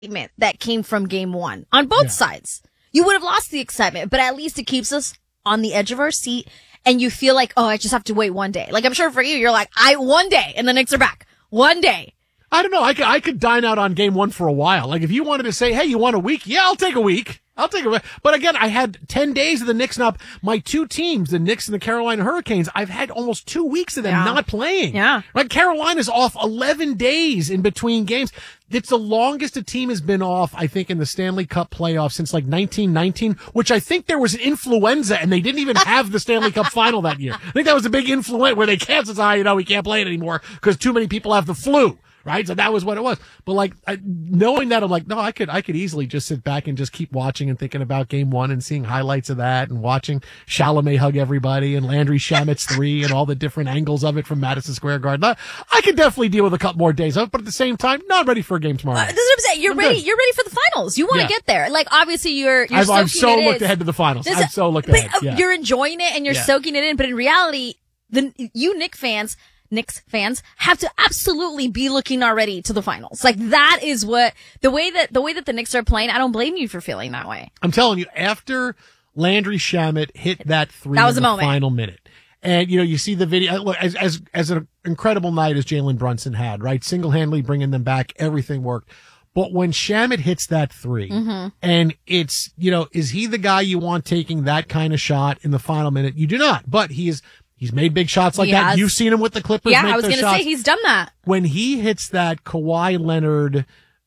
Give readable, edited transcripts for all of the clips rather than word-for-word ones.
excitement that came from game one on both sides. You would have lost the excitement, but at least it keeps us on the edge of our seat. And you feel like, oh, I just have to wait one day. Like, I'm sure for you, you're like, one day and the Knicks are back. One day. I don't know. I could dine out on game one for a while. Like, if you wanted to say, hey, you want a week? Yeah, I'll take a week. But again, I had 10 days of the Knicks not, my two teams, the Knicks and the Carolina Hurricanes, I've had almost 2 weeks of them not playing. Yeah. Like, Carolina's off 11 days in between games. It's the longest a team has been off, I think, in the Stanley Cup playoffs since like 1919, which I think there was an influenza and they didn't even have the Stanley Cup final that year. I think that was a big influenza where they canceled, we can't play it anymore because too many people have the flu. Right. So that was what it was. But like, knowing that, I'm like, no, I could easily just sit back and just keep watching and thinking about game one and seeing highlights of that and watching Chalamet hug everybody and Landry Shamet's three and all the different angles of it from Madison Square Garden. I could definitely deal with a couple more days of it, but at the same time, not ready for a game tomorrow night. This is what I'm saying. You're ready. Good. You're ready for the finals. You want to get there. Like, obviously I've so looked ahead to the finals. I've so looked ahead. Yeah. You're enjoying it and you're soaking it in. But in reality, you Knicks fans have to absolutely be looking already to the finals. Like, that is what the way that the Knicks are playing. I don't blame you for feeling that way. I'm telling you, after Landry Shamet hit that three that was in the the final minute, and you see the video. Look, as an incredible night as Jalen Brunson had, right, single-handedly bringing them back, everything worked. But when Shamet hits that three, and it's is he the guy you want taking that kind of shot in the final minute? You do not, but He's made big shots like that. You've seen him with the Clippers. Yeah, I was going to say he's done that. When he hits that Kawhi Leonard,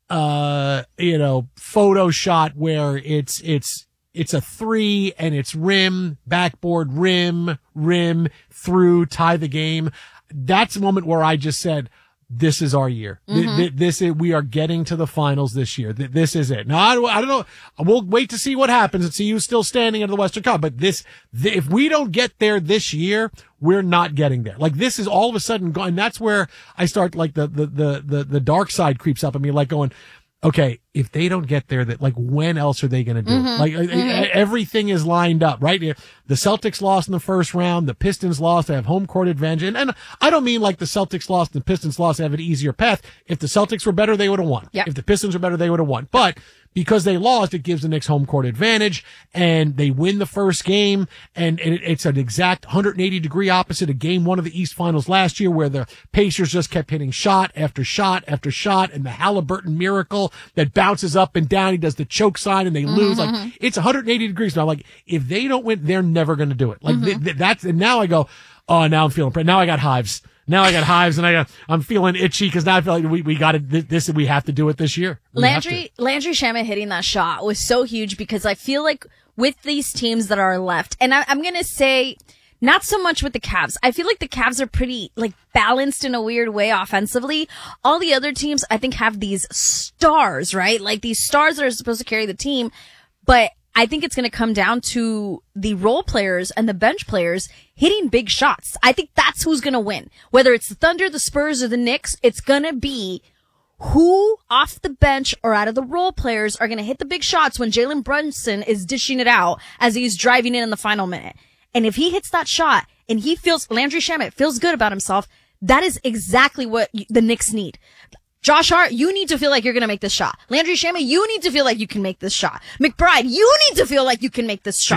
photo shot where it's a three and it's rim, backboard, rim, through, tie the game. That's a moment where I just said, this is our year. We are getting to the finals this year. This is it. Now, I don't know. We'll wait to see what happens and see who's still standing in the Western Cup. But if we don't get there this year, we're not getting there. Like, this is all of a sudden gone. And that's where I start, like, the dark side creeps up at me, like going, okay, if they don't get there, that, like, when else are they going to do it? Like, everything is lined up, right? The Celtics lost in the first round. The Pistons lost. They have home court advantage. And I don't mean like the Celtics lost and the Pistons lost. They have an easier path. If the Celtics were better, they would have won. Yep. If the Pistons were better, they would have won. But because they lost, it gives the Knicks home court advantage, and they win the first game, and it's an exact 180-degree opposite of game one of the East Finals last year, where the Pacers just kept hitting shot after shot after shot, and the Halliburton miracle that bounces up and down. He does the choke sign, and they lose. Like, it's 180 degrees now. Like, if they don't win, they're never going to do it. Like, and now I go, oh, now I'm feeling, now I got hives. And I'm feeling itchy because now I feel like we got this and we have to do it this year. Landry Shamet hitting that shot was so huge because I feel like with these teams that are left, and I'm going to say not so much with the Cavs. I feel like the Cavs are pretty, like, balanced in a weird way offensively. All the other teams, I think, have these stars, right? Like, these stars that are supposed to carry the team. But I think it's going to come down to the role players and the bench players hitting big shots. I think that's who's going to win. Whether it's the Thunder, the Spurs, or the Knicks, it's going to be who off the bench or out of the role players are going to hit the big shots when Jalen Brunson is dishing it out as he's driving in the final minute. And if he hits that shot and Landry Shamet feels good about himself, that is exactly what the Knicks need. Josh Hart, you need to feel like you're going to make this shot. Landry Shamet, you need to feel like you can make this shot. McBride, you need to feel like you can make this shot.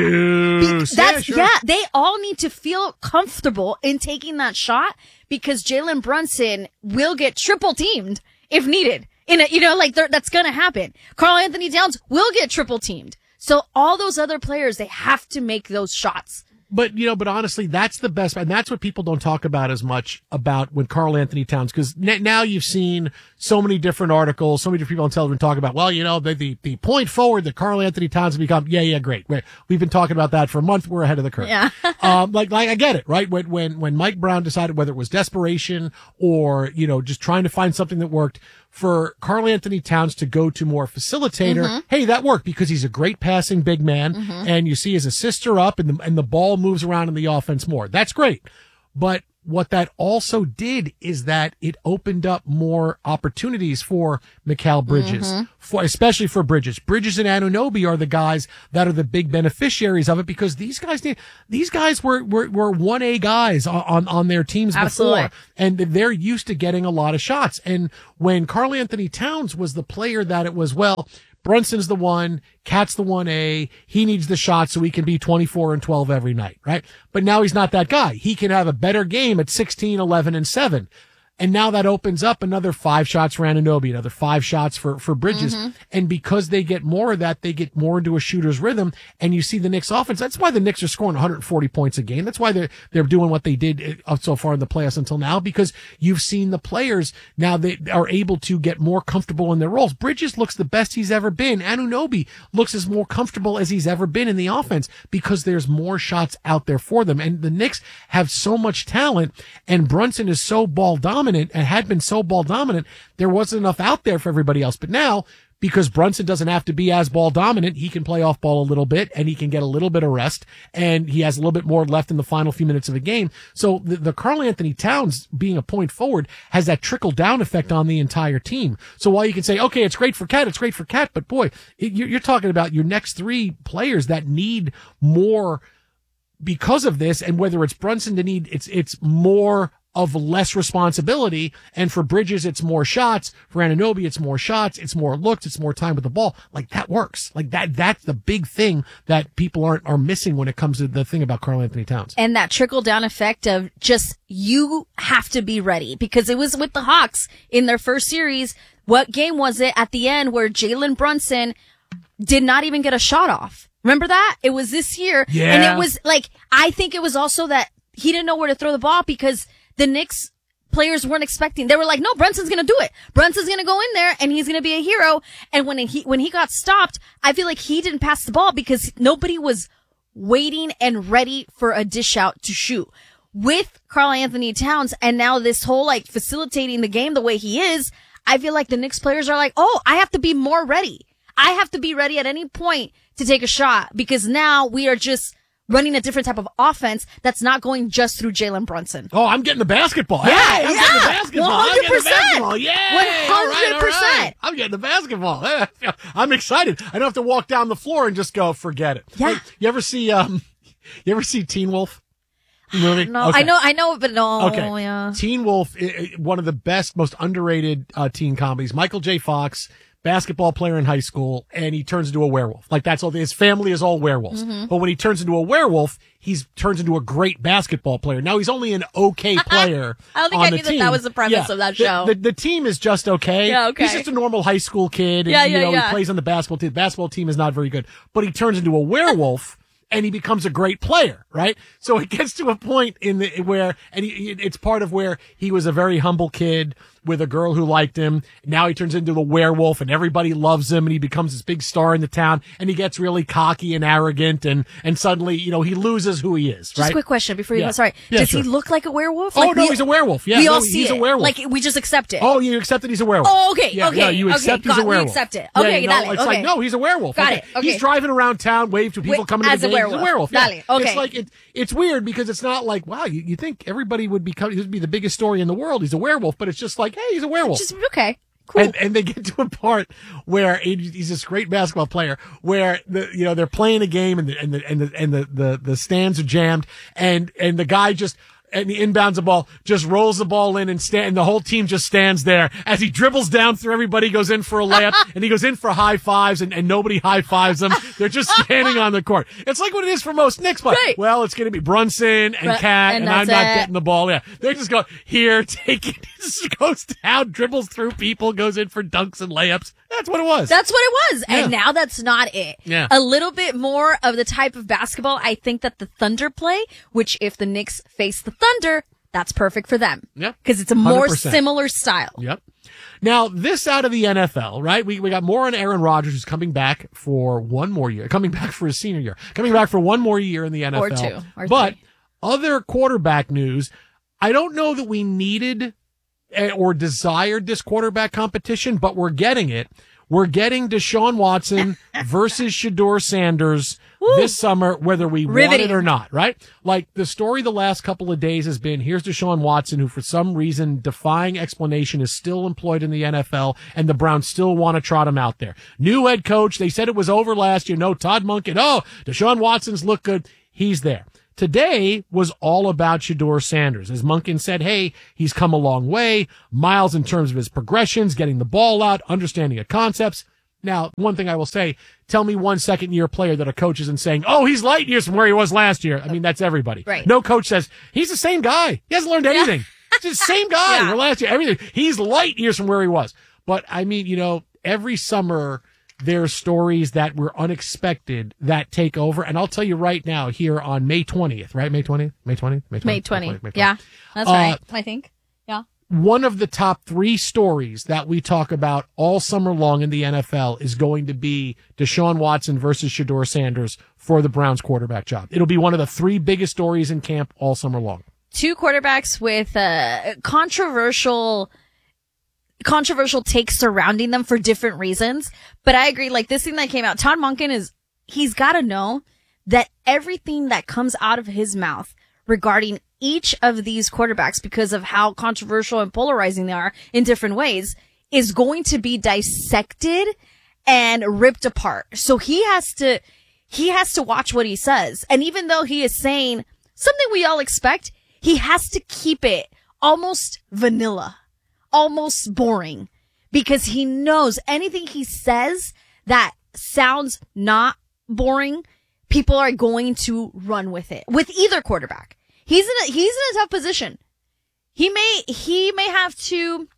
They all need to feel comfortable in taking that shot because Jalen Brunson will get triple teamed if needed. That's going to happen. Karl Anthony Towns will get triple teamed. So all those other players, they have to make those shots. But honestly, that's the best, and that's what people don't talk about as much about when Karl Anthony Towns, because now you've seen so many different articles, so many different people on television talk about, well, the point forward that Karl Anthony Towns has become, great. We've been talking about that for a month. We're ahead of the curve. Yeah. Like I get it, right? When Mike Brown decided whether it was desperation or, just trying to find something that worked, for Karl Anthony Towns to go to more facilitator, hey, that worked because he's a great passing big man, and you see his assists are up and the ball moves around in the offense more. That's great. But what that also did is that it opened up more opportunities for Mikal Bridges, especially for Bridges. Bridges and Anunoby are the guys that are the big beneficiaries of it, because these guys were 1A guys on their teams Absolutely. before, and they're used to getting a lot of shots. And when Karl Anthony Towns was the player that it was, well, Brunson's the one, Cat's the 1A. He needs the shot so he can be 24 and 12 every night, right? But now he's not that guy. He can have a better game at 16, 11, and 7. And now that opens up another 5 shots for Anunoby, another 5 shots for Bridges. And because they get more of that, they get more into a shooter's rhythm. And you see the Knicks offense. That's why the Knicks are scoring 140 points a game. That's why they're doing what they did so far in the playoffs until now, because you've seen the players now, they are able to get more comfortable in their roles. Bridges looks the best he's ever been. Anunoby looks as more comfortable as he's ever been in the offense, because there's more shots out there for them. And the Knicks have so much talent, and Brunson is so ball dominant and had been so ball dominant, there wasn't enough out there for everybody else. But now, because Brunson doesn't have to be as ball dominant, he can play off ball a little bit, and he can get a little bit of rest, and he has a little bit more left in the final few minutes of the game. So the Karl Anthony Towns being a point forward has that trickle down effect on the entire team. So while you can say, okay, it's great for Cat, but boy, you're talking about your next 3 players that need more because of this, and whether it's Brunson to need, it's more of less responsibility. And for Bridges, it's more shots. For Anunoby, it's more shots. It's more looks. It's more time with the ball. Like, that works. Like, that's the big thing that people are missing when it comes to the thing about Karl Anthony Towns. And that trickle down effect of just, you have to be ready, because it was with the Hawks in their first series. What game was it at the end where Jalen Brunson did not even get a shot off? Remember that? It was this year. Yeah. And it was like, I think it was also that he didn't know where to throw the ball, because the Knicks players weren't expecting. They were like, no, Brunson's going to do it. Brunson's going to go in there and he's going to be a hero. And when he got stopped, I feel like he didn't pass the ball because nobody was waiting and ready for a dish out to shoot. With Karl Anthony Towns, and now this whole like facilitating the game the way he is, I feel like the Knicks players are like, oh, I have to be more ready. I have to be ready at any point to take a shot, because now we are just running a different type of offense that's not going just through Jalen Brunson. Oh, I'm getting the basketball. Yeah, hey, I'm getting the basketball. 100%. I'm getting the basketball. Yay. 100%. All right. I'm getting the basketball. I'm excited. I don't have to walk down the floor and just go, forget it. Yeah. Hey, you ever see Teen Wolf? Movie? No, Okay. I know, but no. Okay. Yeah. Teen Wolf, one of the best, most underrated teen comedies. Michael J. Fox, basketball player in high school, and he turns into a werewolf. Like, that's all. His family is all werewolves. But when he turns into a werewolf, he turns into a great basketball player. Now, he's only an okay player. I don't think I knew that was the premise of that show. The team is just okay. Yeah, okay. He's just a normal high school kid. And, he plays on the basketball team. The basketball team is not very good. But he turns into a werewolf. And he becomes a great player, right? So it gets to a point it's part of where he was a very humble kid with a girl who liked him. Now he turns into the werewolf and everybody loves him and he becomes this big star in the town and he gets really cocky and arrogant and suddenly, he loses who he is, right? Just a quick question before you go. Yeah. Sorry. Yeah, Does sure. he look like a werewolf? Oh, Like, no, he's a werewolf. Yeah, we all see he's it. a werewolf. Like, we just accept it. Oh, you accept that he's a werewolf. Oh, okay, Yeah, okay, no, you accept okay, he's a we werewolf. accept it. Yeah, Okay, no, dale, it's okay. like, no, he's a werewolf. Got Okay. it, okay. He's driving around town, wave to people coming to the as a game. He's a werewolf. werewolf. Yeah. Got it, okay. It's like, it's weird because it's not like, wow, you think everybody would be the biggest story in the world. He's a werewolf, but it's just like, hey, he's a werewolf. Just, okay. Cool. And they get to a part where he's this great basketball player where they're playing a game and the stands are jammed and the guy and he inbounds the ball, just rolls the ball in and the whole team just stands there as he dribbles down through everybody, goes in for a layup, and he goes in for high fives, and nobody high fives him. They're just standing on the court. It's like what it is for most Knicks players. Right. Well, it's going to be Brunson and Cat, and I'm not getting the ball. Yeah, they just go, here, take it. Just goes down, dribbles through people, goes in for dunks and layups. That's what it was. That's what it was. Yeah. And now that's not it. Yeah. A little bit more of the type of basketball I think that the Thunder play, which if the Knicks face the Thunder, that's perfect for them. Yeah. Because it's a more 100%. similar style. Yep. Now, this out of the NFL, right? We got more on Aaron Rodgers, who's coming back for one more year, coming back for his senior year, coming back for one more year in the NFL. Or two. Or but three. other quarterback news, I don't know that we needed or desired this quarterback competition, but we're getting it. We're getting Deshaun Watson versus Shedeur Sanders this summer, whether we want it or not, right? Like, the story the last couple of days has been, here's Deshaun Watson, who for some reason, defying explanation, is still employed in the NFL, and the Browns still want to trot him out there. New head coach. They said it was over last year. No, Todd Monken. Oh, Deshaun Watson's look good. He's there. Today was all about Shedeur Sanders. As Monken said, hey, he's come a long way, miles in terms of his progressions, getting the ball out, understanding of concepts. Now, one thing I will say, tell me one second-year player that a coach isn't saying, oh, he's light years from where he was last year. I mean, that's everybody. Right. No coach says, he's the same guy. He hasn't learned anything. He's the same guy from last year. Everything. He's light years from where he was. But, I mean, every summer there's stories that were unexpected that take over. And I'll tell you right now, here on May 20th, right? May 20th? May 20th? May 20th? May 20th. Yeah, that's right, I think. Yeah. One of the top 3 stories that we talk about all summer long in the NFL is going to be Deshaun Watson versus Shedeur Sanders for the Browns quarterback job. It'll be one of the 3 biggest stories in camp all summer long. 2 quarterbacks with controversial takes surrounding them for different reasons. But I agree, like, this thing that came out, Todd Monken he's got to know that everything that comes out of his mouth regarding each of these quarterbacks, because of how controversial and polarizing they are in different ways, is going to be dissected and ripped apart. So he has to watch what he says. And even though he is saying something we all expect, he has to keep it almost vanilla, almost boring, because he knows anything he says that sounds not boring, people are going to run with it. With either quarterback. He's in a tough position. He may have to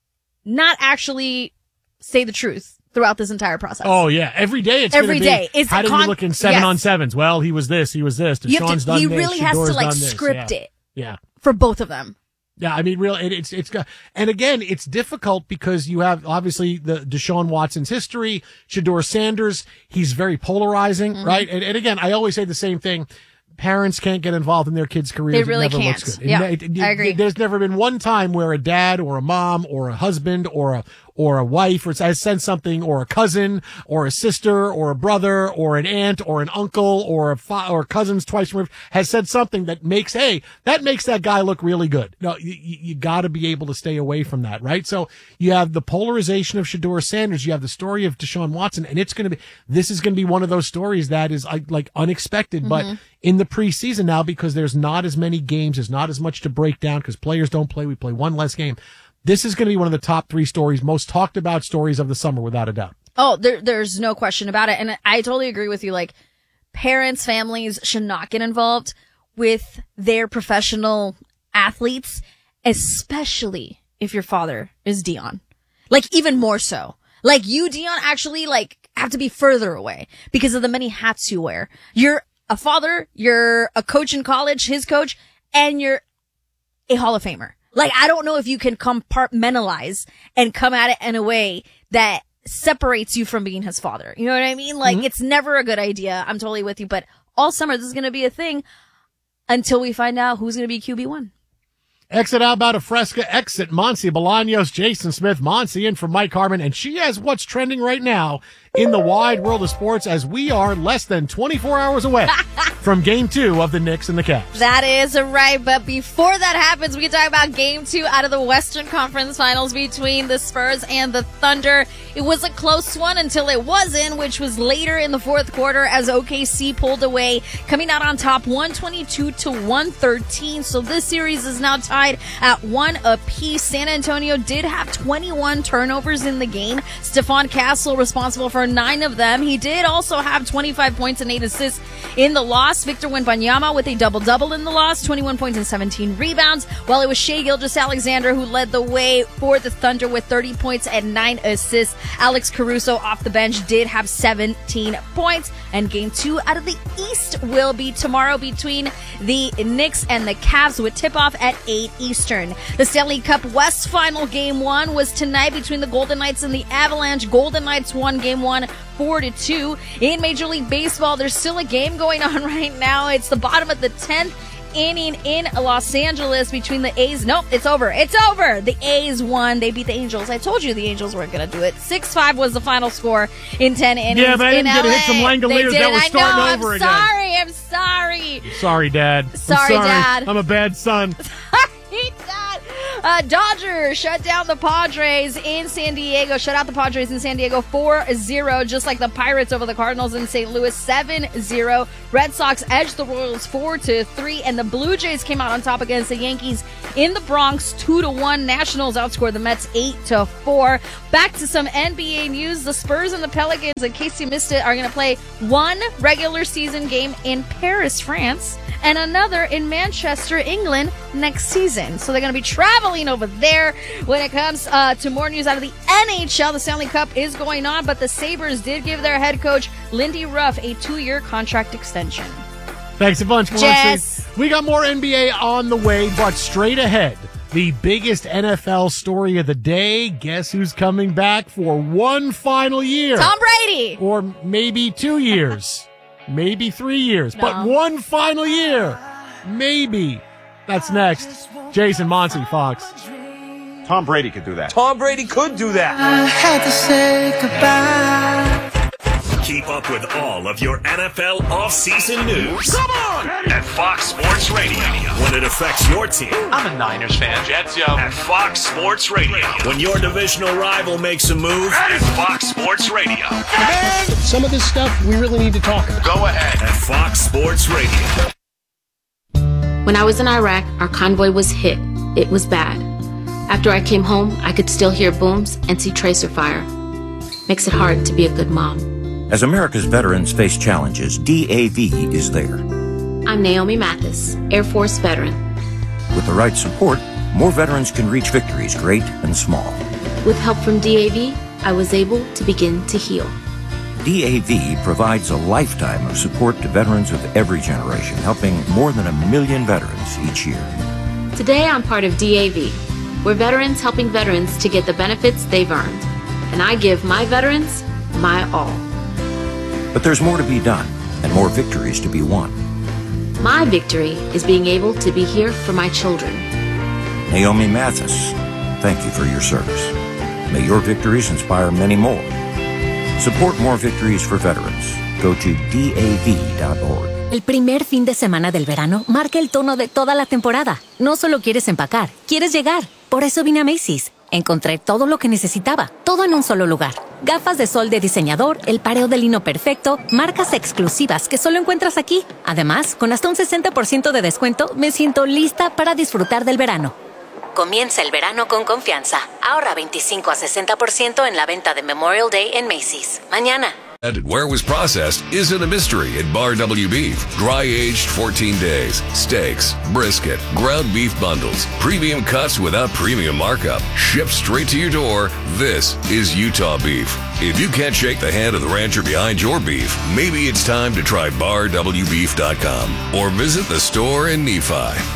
not actually say the truth throughout this entire process. Oh yeah, every day it's every day. It's how did you look in 7-on-7s? Well, he was this. Deshaun's done this. He really has to like script it. Yeah. For both of them. Yeah, I mean, really, it's and again, it's difficult because you have obviously the Deshaun Watson's history, Shedeur Sanders. He's very polarizing, right? And again, I always say the same thing. Parents can't get involved in their kids' careers. They really it never can't. Looks good. Yeah, I agree. There's never been one time where a dad or a mom or a husband or a wife has said something, or a cousin or a sister or a brother or an aunt or an uncle or or cousins twice removed has said something that makes that guy look really good. No, you got to be able to stay away from that, right? So you have the polarization of Shedeur Sanders, you have the story of Deshaun Watson, and this is going to be one of those stories that is like unexpected, but in the preseason now, because there's not as many games, there's not as much to break down because players don't play. We play one less game. This is going to be one of the top 3 stories, most talked about stories of the summer, without a doubt. Oh, there's no question about it. And I totally agree with you. Like, parents, families should not get involved with their professional athletes, especially if your father is Deion. Like, even more so. Like, you, Deion, actually, like, have to be further away because of the many hats you wear. You're a father, you're a coach in college, his coach, and you're a Hall of Famer. Like, I don't know if you can compartmentalize and come at it in a way that separates you from being his father. You know what I mean? Like, it's never a good idea. I'm totally with you. But all summer, this is going to be a thing until we find out who's going to be QB1. Exit Outbound of Fresca, exit Monsi Bolaños, Jason Smith, Monsi in for Mike Harmon, and she has what's trending right now in the wide world of sports as we are less than 24 hours away from Game 2 of the Knicks and the Cavs. That is right, but before that happens, we can talk about Game 2 out of the Western Conference Finals between the Spurs and the Thunder. It was a close one until it wasn't, which was later in the fourth quarter as OKC pulled away, coming out on top 122-113. So this series is now tied at 1 apiece. San Antonio did have 21 turnovers in the game. Stephon Castle responsible for 9 of them. He did also have 25 points and 8 assists in the loss. Victor Wembanyama with a double-double in the loss, 21 points and 17 rebounds, while it was Shai Gilgeous-Alexander who led the way for the Thunder with 30 points and 9 assists. Alex Caruso off the bench did have 17 points. And Game 2 out of the East will be tomorrow between the Knicks and the Cavs with tip-off at 8 Eastern. The Stanley Cup West Final Game 1 was tonight between the Golden Knights and the Avalanche. Golden Knights won Game 1 4-2. In Major League Baseball, there's still a game going on right now. It's the bottom of the 10th inning in Los Angeles between the A's. Nope, it's over. It's over. The A's won. They beat the Angels. I told you the Angels weren't going to do it. 6-5 was the final score in 10 innings. Yeah, but I didn't get to hit some Langoliers. That was starting over again. I'm sorry. Sorry, Dad. Sorry, Dad. I'm a bad son. Sorry, Dad. Dodgers shut down the Padres in San Diego. Shut out the Padres in San Diego 4-0, just like the Pirates over the Cardinals in St. Louis 7-0. Red Sox edged the Royals 4-3, and the Blue Jays came out on top against the Yankees in the Bronx 2-1. Nationals outscored the Mets 8-4. Back to some NBA news. The Spurs and the Pelicans, in case you missed it, are going to play one regular season game in Paris, France, and another in Manchester, England next season. So they're going to be traveling over there. When it comes to more news out of the NHL, the Stanley Cup is going on, but the Sabres did give their head coach, Lindy Ruff, a 2-year contract extension. Thanks a bunch, Melissa. Jess. We got more NBA on the way, but straight ahead, the biggest NFL story of the day. Guess who's coming back for one final year? Tom Brady. Or maybe 2 years. Maybe 3 years. No. But one final year. Maybe. That's next. Jason Monty, Fox. Tom Brady could do that. Tom Brady could do that. I had to say goodbye. Keep up with all of your NFL offseason news. Come on! At Fox Sports Radio. When it affects your team. I'm a Niners fan. Jets, yo. At Fox Sports Radio. When your divisional rival makes a move. At Fox Sports Radio. Some of this stuff we really need to talk about. Go ahead. At Fox Sports Radio. When I was in Iraq, our convoy was hit. It was bad. After I came home, I could still hear booms and see tracer fire. Makes it hard to be a good mom. As America's veterans face challenges, DAV is there. I'm Naomi Mathis, Air Force veteran. With the right support, more veterans can reach victories, great and small. With help from DAV, I was able to begin to heal. DAV provides a lifetime of support to veterans of every generation, helping more than 1 million veterans each year. Today, I'm part of DAV. We're veterans helping veterans to get the benefits they've earned. And I give my veterans my all. But there's more to be done and more victories to be won. My victory is being able to be here for my children. Naomi Mathis, thank you for your service. May your victories inspire many more. Support more victories for veterans. Go to DAV.org. El primer fin de semana del verano marca el tono de toda la temporada. No solo quieres empacar, quieres llegar. Por eso vine a Macy's. Encontré todo lo que necesitaba, todo en un solo lugar. Gafas de sol de diseñador, el pareo de lino perfecto, marcas exclusivas que solo encuentras aquí. Además, con hasta un 60% de descuento, me siento lista para disfrutar del verano. Comienza el verano con confianza. Ahorra 25 a 60% en la venta de Memorial Day en Macy's. Mañana. Where it was processed isn't a mystery at Bar W Beef. Dry aged 14 days. Steaks, brisket, ground beef bundles, premium cuts without premium markup. Shipped straight to your door. This is Utah beef. If you can't shake the hand of the rancher behind your beef, maybe it's time to try BarWBeef.com or visit the store in Nephi.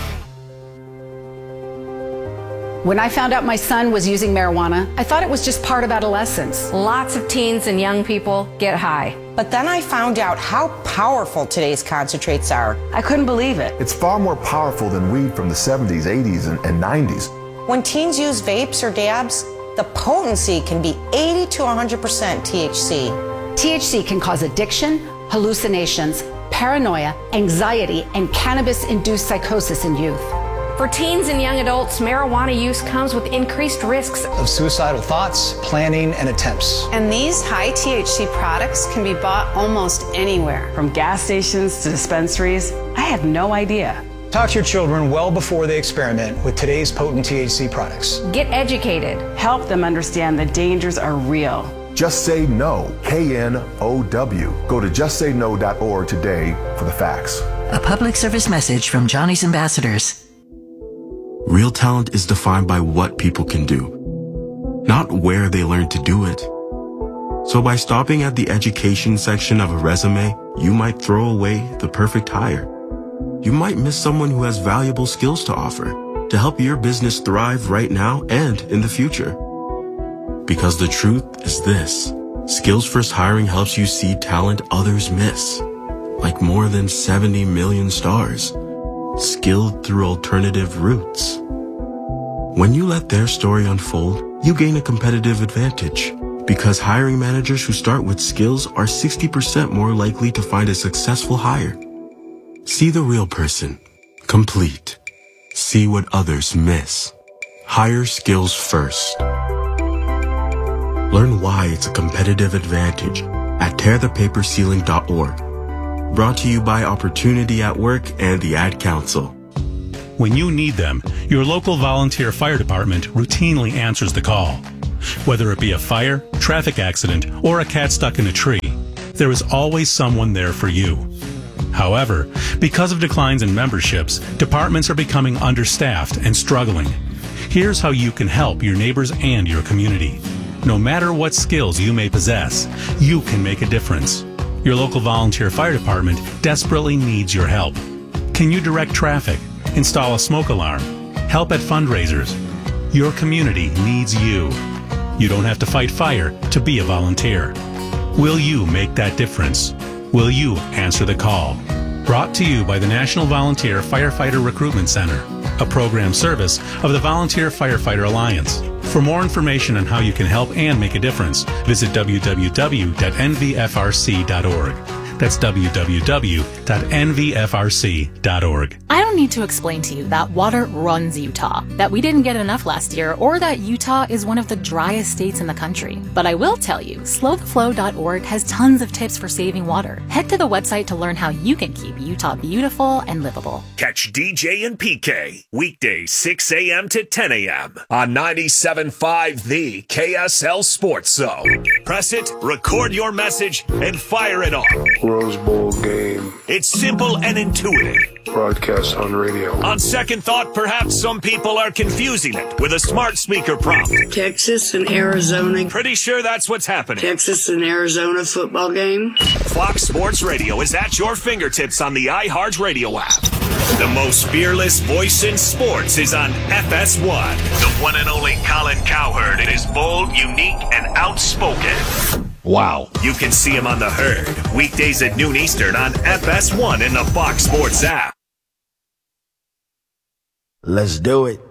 When I found out my son was using marijuana, I thought it was just part of adolescence. Lots of teens and young people get high. But then I found out how powerful today's concentrates are. I couldn't believe it. It's far more powerful than weed from the 70s, 80s, and 90s. When teens use vapes or dabs, the potency can be 80 to 100% THC. THC can cause addiction, hallucinations, paranoia, anxiety, and cannabis-induced psychosis in youth. For teens and young adults, marijuana use comes with increased risks of suicidal thoughts, planning, and attempts. And these high THC products can be bought almost anywhere. From gas stations to dispensaries, I had no idea. Talk to your children well before they experiment with today's potent THC products. Get educated. Help them understand the dangers are real. Just Say No, KNOW. Go to justsayno.org today for the facts. A public service message from Johnny's Ambassadors. Real talent is defined by what people can do, not where they learn to do it. So by stopping at the education section of a resume, you might throw away the perfect hire. You might miss someone who has valuable skills to offer to help your business thrive right now and in the future. Because the truth is this: Skills First Hiring helps you see talent others miss, like more than 70 million stars. skilled through alternative routes. When you let their story unfold, you gain a competitive advantage because hiring managers who start with skills are 60% more likely to find a successful hire. See the real person. Complete. See what others miss. Hire skills first. Learn why it's a competitive advantage at tearthepaperceiling.org. Brought to you by Opportunity at Work and the Ad Council. When you need them, your local volunteer fire department routinely answers the call. Whether it be a fire, traffic accident, or a cat stuck in a tree, there is always someone there for you. However, because of declines in memberships, departments are becoming understaffed and struggling. Here's how you can help your neighbors and your community. No matter what skills you may possess, you can make a difference. Your local volunteer fire department desperately needs your help. Can you direct traffic, install a smoke alarm, help at fundraisers? Your community needs you. You don't have to fight fire to be a volunteer. Will you make that difference? Will you answer the call? Brought to you by the National Volunteer Firefighter Recruitment Center, a program service of the Volunteer Firefighter Alliance. For more information on how you can help and make a difference, visit www.nvfrc.org. That's www.nvfrc.org. I don't need to explain to you that water runs Utah, that we didn't get enough last year, or that Utah is one of the driest states in the country. But I will tell you, slowtheflow.org has tons of tips for saving water. Head to the website to learn how you can keep Utah beautiful and livable. Catch DJ and PK weekdays 6 a.m. to 10 a.m. on 97.5 The KSL Sports Zone. Press it, record your message, and fire it off. Rose Bowl game. It's simple and intuitive. Broadcast on radio. On second thought, perhaps some people are confusing it with a smart speaker prompt. Texas and Arizona. Pretty sure that's what's happening. Texas and Arizona football game. Fox Sports Radio is at your fingertips on the iHeart Radio app. The most fearless voice in sports is on FS1. The one and only Colin Cowherd is bold, unique, and outspoken. Wow. You can see him on The Herd, weekdays at noon Eastern on FS1 in the Fox Sports app. Let's do it.